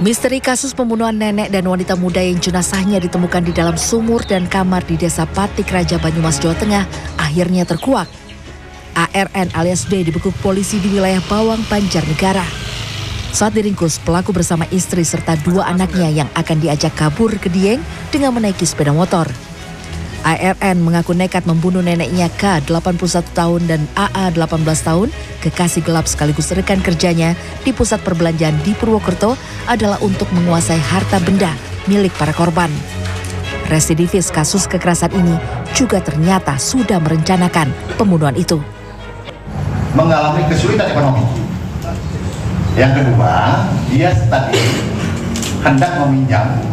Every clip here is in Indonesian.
Misteri kasus pembunuhan nenek dan wanita muda yang jenazahnya ditemukan di dalam sumur dan kamar di Desa Patik Raja Banyumas, Jawa Tengah akhirnya terkuak. ARN alias D dibekuk polisi di wilayah Bawang, Banjarnegara. Saat diringkus, pelaku bersama istri serta 2 anaknya yang akan diajak kabur ke Dieng dengan menaiki sepeda motor. ARN mengaku nekat membunuh neneknya K, 81 tahun dan AA, 18 tahun, kekasih gelap sekaligus rekan kerjanya di pusat perbelanjaan di Purwokerto adalah untuk menguasai harta benda milik para korban. Residivis kasus kekerasan ini juga ternyata sudah merencanakan pembunuhan itu. Mengalami kesulitan ekonomi. Yang kedua, dia tadi hendak meminjam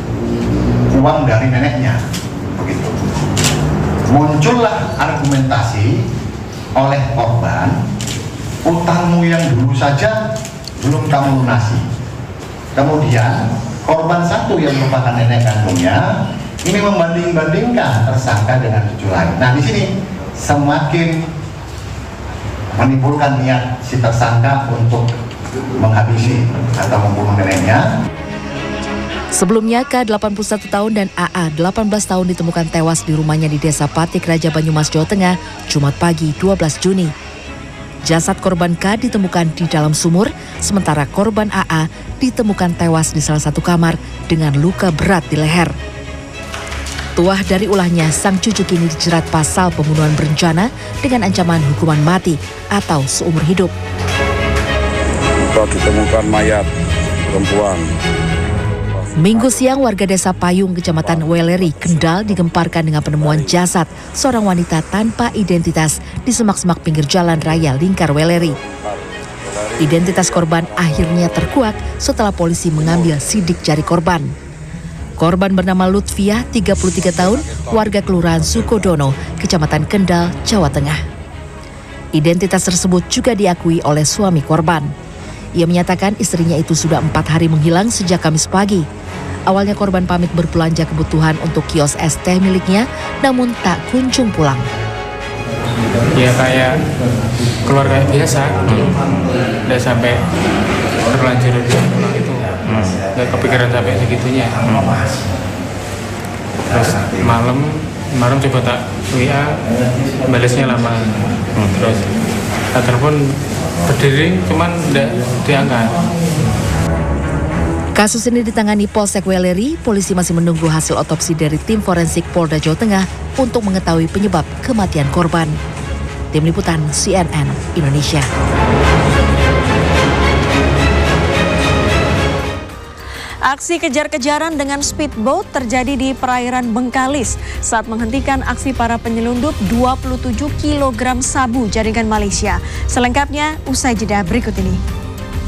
uang dari neneknya. Begitu. Muncullah argumentasi oleh korban, utangmu yang dulu saja belum kamu lunasi. Kemudian korban satu yang merupakan nenek kandungnya ini membanding-bandingkan tersangka dengan cucu lain. Nah, di sini semakin menimbulkan niat si tersangka untuk menghabisi atau membunuh neneknya. Sebelumnya K 81 tahun dan AA 18 tahun ditemukan tewas di rumahnya di Desa Patik Raja Banyumas, Jawa Tengah, Jumat pagi 12 Juni. Jasad korban K ditemukan di dalam sumur, sementara korban AA ditemukan tewas di salah satu kamar dengan luka berat di leher. Tuah dari ulahnya, sang cucu kini dijerat pasal pembunuhan berencana dengan ancaman hukuman mati atau seumur hidup. Ditemukan mayat perempuan. Minggu siang, warga Desa Payung, Kecamatan Weleri, Kendal digemparkan dengan penemuan jasad seorang wanita tanpa identitas di semak-semak pinggir jalan raya Lingkar Weleri. Identitas korban akhirnya terkuak setelah polisi mengambil sidik jari korban. Korban bernama Lutfiah, 33 tahun, warga Kelurahan Sukodono, Kecamatan Kendal, Jawa Tengah. Identitas tersebut juga diakui oleh suami korban. Ia menyatakan istrinya itu sudah 4 hari menghilang sejak Kamis pagi. Awalnya korban pamit berbelanja kebutuhan untuk kios es teh miliknya, namun tak kunjung pulang. Ya kayak keluarga biasa, udah sampai terlanjur pulang itu, udah kepikiran sampai segitunya. Terus malam coba tak WA, balasnya lama. Terus tak telepon berdiri, cuman tidak diangkat. Kasus ini ditangani Polsek Weleri. Polisi masih menunggu hasil otopsi dari tim forensik Polda Jawa Tengah untuk mengetahui penyebab kematian korban. Tim Liputan CNN Indonesia. Aksi kejar-kejaran dengan speedboat terjadi di perairan Bengkalis saat menghentikan aksi para penyelundup 27 kg sabu jaringan Malaysia. Selengkapnya usai jeda berikut ini.